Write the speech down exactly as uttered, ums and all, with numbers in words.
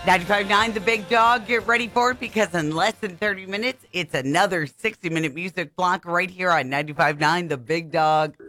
ninety-five point nine The Big Dog. Get ready for it because in less than thirty minutes, it's another sixty minute music block right here on ninety-five point nine The Big Dog.